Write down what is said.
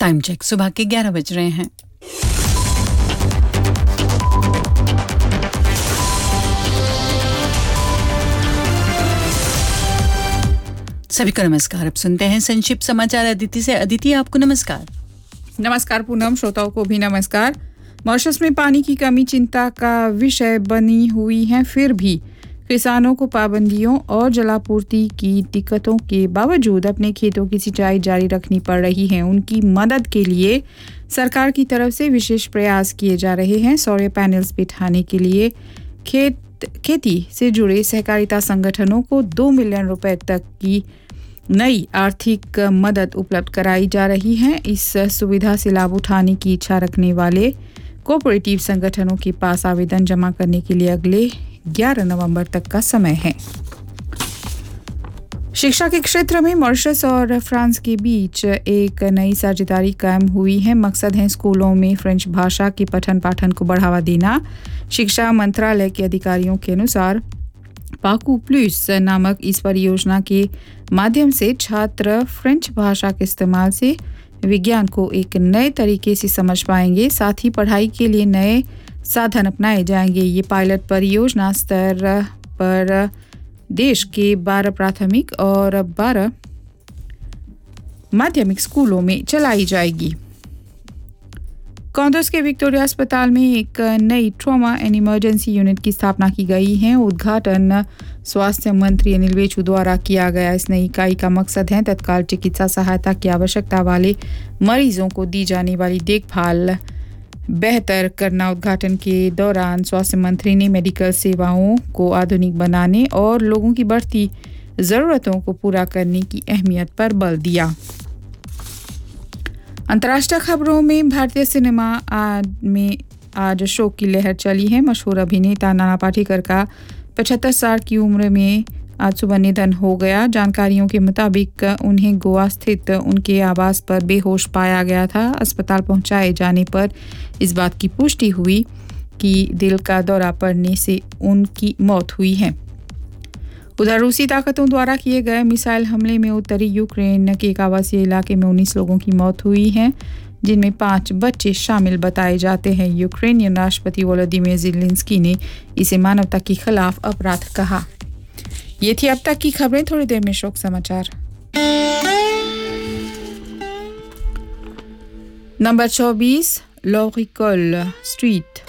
Time check सुबह के 11 बज रहे हैं। सभी को नमस्कार। अब सुनते हैं संक्षिप्त समाचार अदिति से। अदिति, आपको नमस्कार। नमस्कार पूनम, श्रोताओं को भी नमस्कार। मॉरिशस में पानी की कमी चिंता का विषय बनी हुई है, फिर भी किसानों को पाबंदियों और जलापूर्ति की दिक्कतों के बावजूद अपने खेतों की सिंचाई जारी रखनी पड़ रही है। उनकी मदद के लिए सरकार की तरफ से विशेष प्रयास किए जा रहे हैं। सौर पैनल्स बिठाने के लिए खेती से जुड़े सहकारिता संगठनों को 2 मिलियन रुपए तक की नई आर्थिक मदद उपलब्ध कराई जा रही है। इस सुविधा से लाभ उठाने की इच्छा रखने वाले कोऑपरेटिव संगठनों के पास आवेदन जमा करने के लिए अगले 11 नवंबर तक का समय है। शिक्षा के क्षेत्र में मॉरिशस और फ्रांस के बीच एक नई साझेदारी कायम हुई है। मकसद है स्कूलों में फ्रेंच भाषा के पठन पाठन को बढ़ावा देना। शिक्षा मंत्रालय के अधिकारियों के अनुसार पाकू प्लस नामक इस परियोजना के माध्यम से छात्र फ्रेंच भाषा के इस्तेमाल से विज्ञान को एक नए तरीके से समझ पाएंगे। साथ ही पढ़ाई के लिए नए साधन अपनाए जाएंगे। ये पायलट परियोजना स्तर पर देश के 12 प्राथमिक और 12 माध्यमिक स्कूलों में चलाई जाएगी। कॉन्डोस के विक्टोरिया अस्पताल में एक नई ट्रॉमा एंड इमरजेंसी यूनिट की स्थापना की गई है। उद्घाटन स्वास्थ्य मंत्री अनिल वेचू द्वारा किया गया। इस नई इकाई का मकसद है तत्काल चिकित्सा सहायता की आवश्यकता वाले मरीजों को दी जाने वाली देखभाल बेहतर करना। उद्घाटन के दौरान स्वास्थ्य मंत्री ने मेडिकल सेवाओं को आधुनिक बनाने और लोगों की बढ़ती ज़रूरतों को पूरा करने की अहमियत पर बल दिया। अंतर्राष्ट्रीय खबरों में भारतीय सिनेमा में आज शोक की लहर चली है। मशहूर अभिनेता नाना पाटेकर का 75 साल की उम्र में आज सुबह निधन हो गया। जानकारियों के मुताबिक उन्हें गोवा स्थित उनके आवास पर बेहोश पाया गया था। अस्पताल पहुंचाए जाने पर इस बात की पुष्टि हुई कि दिल का दौरा पड़ने से उनकी मौत हुई है। उधर रूसी ताकतों द्वारा किए गए मिसाइल हमले में उत्तरी यूक्रेन के एक आवासीय इलाके में 19 लोगों की मौत हुई है, जिनमें 5 बच्चे शामिल बताए जाते हैं। यूक्रेनियन राष्ट्रपति वोलोदिमीर ज़ेलेंस्की ने इसे मानवता के खिलाफ अपराध कहा। ये थी अब तक की खबरें। थोड़ी देर में शोक समाचार। Number 24 लॉरिकॉल street